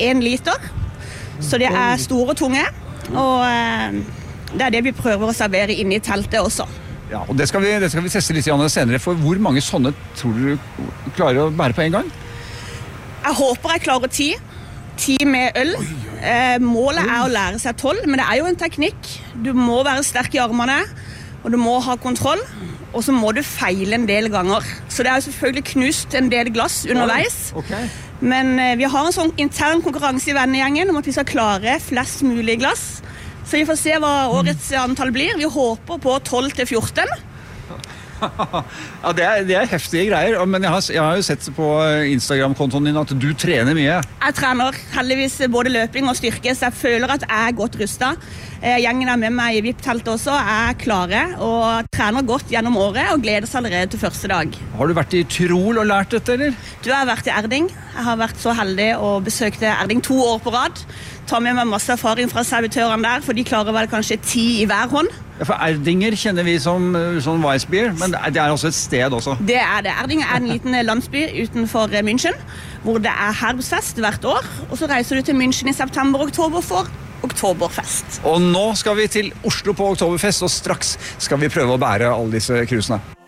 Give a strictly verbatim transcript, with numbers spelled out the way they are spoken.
en liter, så det er store og tunge, og eh, det er det vi prøver å servere inne i teltet også. Ja, og det skal vi, det skal vi teste litt senere, for hvor mange sånne tror du klarer å bære på en gang? Jeg håper jeg klarer ti. Ti med øl. Eh, målet er å lære seg tolv, men det er jo en teknikk. Du må være sterk i armene, og du må ha kontroll, og så må du feile en del ganger. Så det er jo selvfølgelig knust en del glass underveis. Okay. Men eh, vi har en sånn intern konkurranse i vennegjengen om at vi skal klare flest mulig glass. Så vi får se hva årets antall blir. Vi håper på tolv til fjorten. Ja, det er, det er heftige greier, men jeg har, jeg har jo sett på Instagram-kontoen din at du trener mye. Jeg trener heldigvis både løping og styrke, så jeg føler at jeg er godt rustet. Gjengen er med meg i V I P-teltet også, er klare og trener godt gjennom året og gleder seg allerede til første dag. Har du vært i Tyrol og lært dette, eller? Du har vært i Erding. Jeg har vært så heldig og besøkte Erding to år på rad. Tar med meg masse erfaring fra servitørene der, for de klarer vel kanskje ti i hver hånd. Ja, for Erdinger kjenner vi som, som Weissbier, men det er også et sted også. Det er det. Erding er en liten landsby utenfor München, hvor det er herbstfest hvert år, og så reiser du til München i september og oktober for oktoberfest. Og nå skal vi til Oslo på oktoberfest, og straks skal vi prøve å bære alle disse krusene.